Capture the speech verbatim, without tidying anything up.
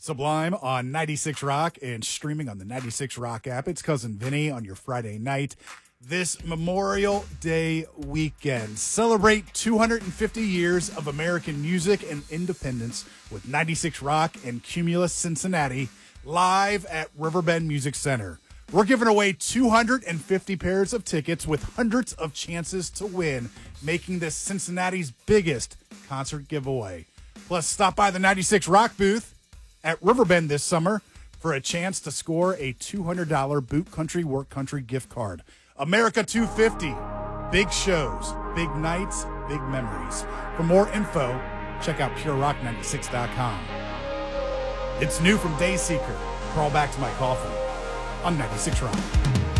Sublime on ninety-six Rock and streaming on the ninety-six Rock app. It's Cousin Vinny on your Friday night. This Memorial Day weekend, celebrate two hundred fifty years of American music and independence with ninety-six Rock and Cumulus Cincinnati live at Riverbend Music Center. We're giving away two hundred fifty pairs of tickets with hundreds of chances to win, making this Cincinnati's biggest concert giveaway. Plus, stop by the ninety-six Rock booth at Riverbend this summer for a chance to score a two hundred dollars Boot Country Work Country gift card. America two fifty. Big shows, big nights, big memories. For more info, check out pure rock ninety-six dot com. It's new from Dayseeker. Crawl Back to My Coffin on ninety-six Rock.